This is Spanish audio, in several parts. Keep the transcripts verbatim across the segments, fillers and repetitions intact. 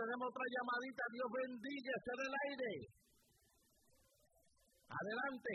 tenemos otra llamadita. Dios bendiga, está en el aire. Adelante.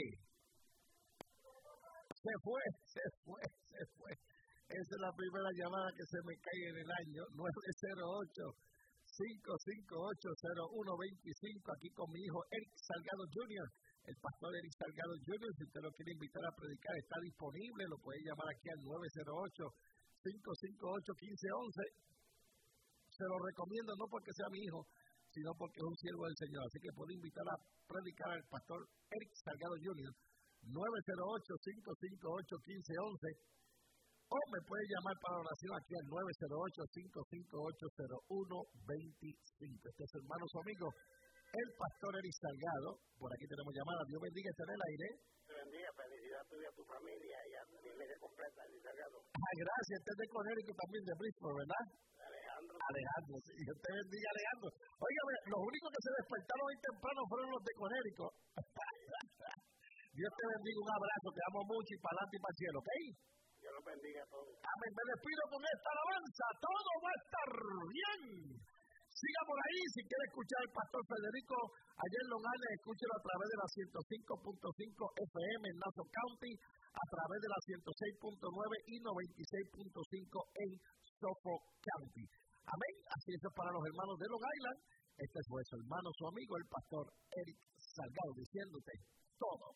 Se fue, se fue, se fue. Esa es la primera llamada que se me cae en el año. nueve cero ocho, cinco cinco ocho, cero uno dos cinco. Aquí con mi hijo Eric Salgado junior El pastor Eric Salgado junior Si usted lo quiere invitar a predicar, está disponible. Lo puede llamar aquí al nueve cero ocho, cinco cinco ocho, uno cinco uno uno. Se lo recomiendo no porque sea mi hijo, sino porque es un siervo del Señor. Así que puede invitar a predicar al pastor Eric Salgado junior nueve cero ocho, cinco cinco ocho, uno cinco uno uno. O me puede llamar para oración aquí al nueve cero ocho, cinco cinco ocho, cero uno dos cinco. Este es hermano su amigo, el pastor Eric Salgado. Por aquí tenemos llamada. Dios bendiga, está en el aire. Dios bendiga, felicidad tuya a tu familia y a tu iglesia completa, Eric Salgado. Ah, gracias. Este es de Conérico también, de Bristol, ¿verdad? Alejandro. Alejandro, sí. Dios te bendiga, Alejandro. Óigame, los únicos que se despertaron hoy temprano fueron los de Conérico. Dios te bendiga, un abrazo, te amo mucho y para adelante y para el cielo, ¿ok? Dios los bendiga a todos. Amén, me despido con esta alabanza, todo va a estar bien. Siga por ahí, si quiere escuchar al pastor Federico allá en Long Island, escúchelo a través de la ciento cinco punto cinco F M en Nassau County, a través de la ciento seis punto nueve y noventa y seis punto cinco en Suffolk County. Amén, así es para los hermanos de Long Island. Este fue su hermano, su amigo, el pastor Eric Salgado, diciéndote todo